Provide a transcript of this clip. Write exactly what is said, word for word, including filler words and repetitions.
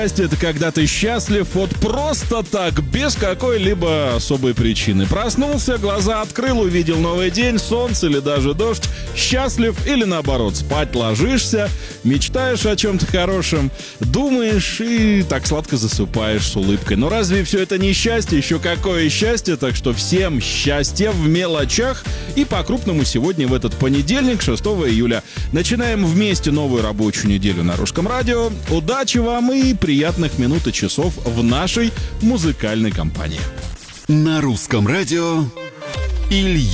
Счастье — это когда ты счастлив вот просто так, без какой-либо особой причины. Проснулся, глаза открыл, увидел новый день, солнце или даже дождь, счастлив или наоборот, спать ложишься, мечтаешь о чем-то хорошем, думаешь и так сладко засыпаешь с улыбкой. Но разве все это не счастье? Еще какое счастье? Так что всем счастья в мелочах. И по-крупному сегодня в этот понедельник, шестого июля. Начинаем вместе новую рабочую неделю на Русском радио. Удачи вам и приятных минут и часов в нашей музыкальной компании. На Русском радио Илья